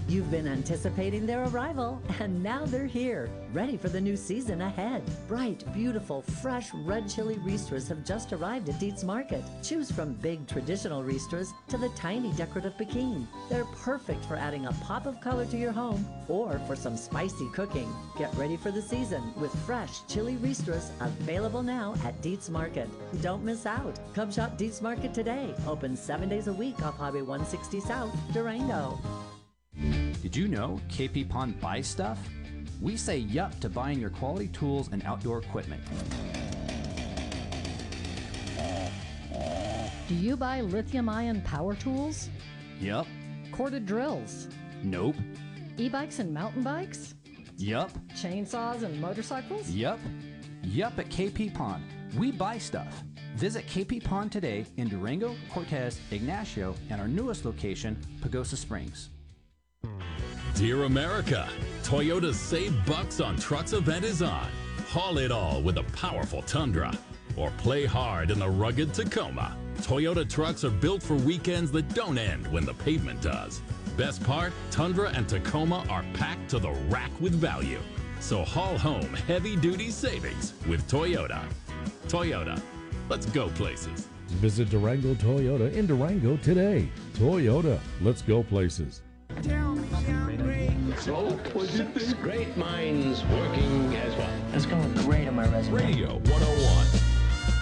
You've been anticipating their arrival, and now they're here, ready for the new season ahead. Bright, beautiful, fresh red chili Ristras have just arrived at Dietz Market. Choose from big traditional Ristras to the tiny decorative Peking. They're perfect for adding a pop of color to your home or for some spicy cooking. Get ready for the season with fresh chili Ristras available now at Dietz Market. Don't miss out. Come shop Dietz Market today. Open 7 days a week off Highway 160 South, Durango. Did you know KP Pond buys stuff? We say yup to buying your quality tools and outdoor equipment. Do you buy lithium-ion power tools? Yup. Corded drills? Nope. E-bikes and mountain bikes? Yup. Chainsaws and motorcycles? Yup. Yup at KP Pond. We buy stuff. Visit KP Pond today in Durango, Cortez, Ignacio, and our newest location, Pagosa Springs. Dear America, Toyota's Save Bucks on Trucks event is on. Haul it all with a powerful Tundra or play hard in the rugged Tacoma. Toyota trucks are built for weekends that don't end when the pavement does. Best part, Tundra and Tacoma are packed to the rack with value. So haul home heavy-duty savings with Toyota. Toyota, let's go places. Visit Durango Toyota in Durango today. Toyota, let's go places. Tell me I'm great. So, what do you think? Great minds working as one. That's going to look great on my resume. Radio 101.